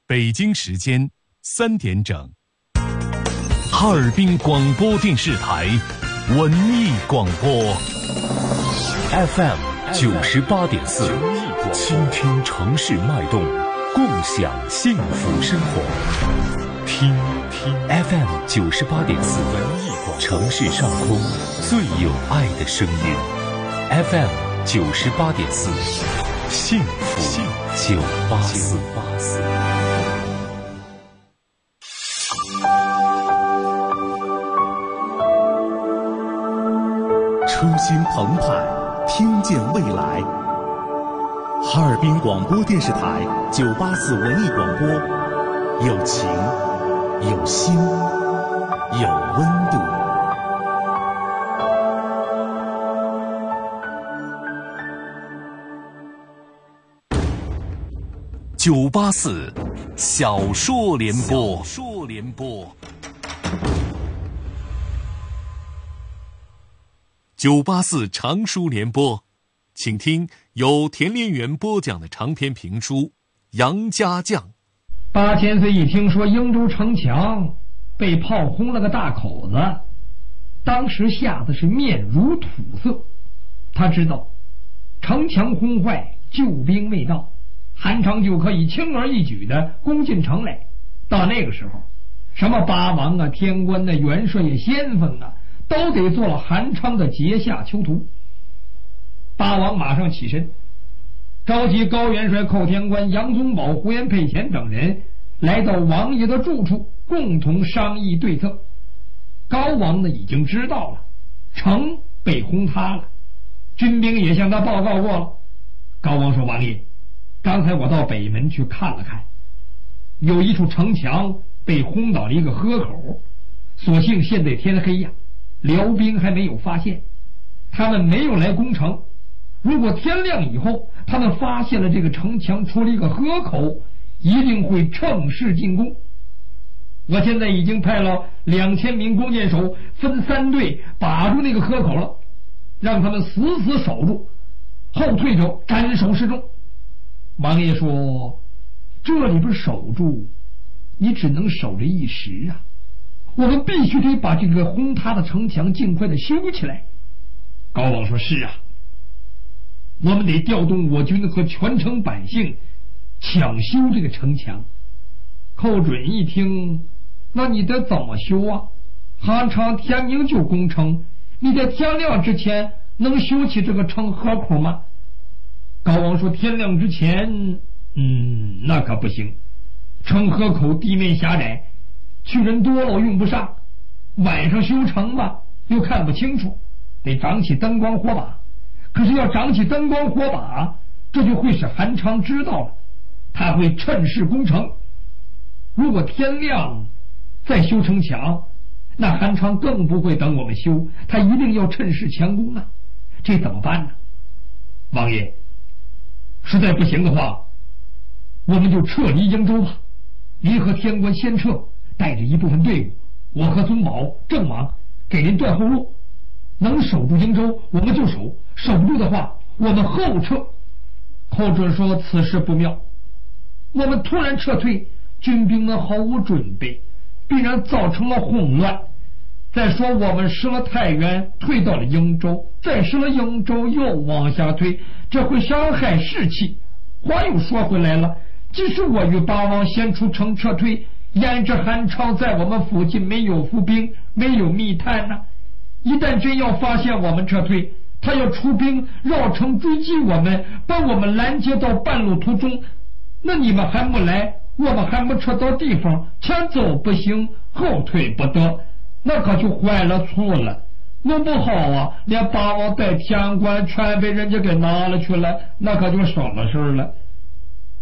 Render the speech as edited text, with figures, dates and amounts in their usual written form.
北京时间3点整，哈尔滨广播电视台文艺广播 FM 98.4，倾听城市脉动，共享幸福生活。听 FM 98.4，城市上空最有爱的声音。FM 98.4，幸福984。 初心澎湃，听见未来。哈尔滨广播电视台984文艺广播，有情，有心，有温度。 984小说联播。984长书联播，请听由田连元播讲的长篇评书《杨家将》。 8000岁一听说英州城墙被炮轰了个大口子，当时吓得是面如土色。他知道城墙轰坏，救兵未到，韩昌就可以轻而易举地攻进城来。到那个时候，什么八王啊、天官啊、元帅啊、先锋啊，都得做了韩昌的阶下囚徒。八王马上起身，召集高元帅、寇天官、杨宗保、胡延佩前等人来到王爷的住处，共同商议对策。高王呢已经知道了城被轰塌了，军兵也向他报告过了。高王说：王爷，刚才我到北门去看了看，有一处城墙被轰倒了一个河口，所幸现在天黑呀，辽兵还没有发现，他们没有来攻城。如果天亮以后他们发现了这个城墙出了一个河口，一定会乘势进攻。我现在已经派了2000名弓箭手分3队把住那个河口了，让他们死死守住，后退者斩首示众。王爷说：这里边守住，你只能守着一时啊，我们必须得把这个轰塌的城墙尽快的修起来。高王说：是啊，我们得调动我军和全城百姓抢修这个城墙。寇准一听，那你得怎么修啊？韩昌天明就攻城，你在天亮之前能修起这个城河口吗？高王说：天亮之前那可不行，城河口地面狭窄，去人多了我用不上，晚上修城吧又看不清楚，得长起灯光火把。可是要长起灯光火把，这就会使韩昌知道了，他会趁势攻城。如果天亮再修城墙，那韩昌更不会等我们修，他一定要趁势强攻啊！这怎么办呢？王爷，实在不行的话，我们就撤离英州吧。您和天官先撤，带着一部分队伍，我和宗保、郑莽给您断后路。能守住英州我们就守，守不住的话我们后撤。寇准说：此事不妙，我们突然撤退，军兵们毫无准备，必然造成了混乱。再说我们失了太原，退到了英州，再失了英州又往下退，这会伤害士气。话又说回来了，即使我与八王先出城撤退，焉知韩昌在我们附近没有伏兵，没有密探呢？一旦真要发现我们撤退，他要出兵绕城追击我们，把我们拦截到半路途中，那你们还不来，我们还没撤到地方，前走不行，后退不得，那可就坏了处了。弄不好啊，连八王带天官全被人家给拿了去了，那可就省了事了。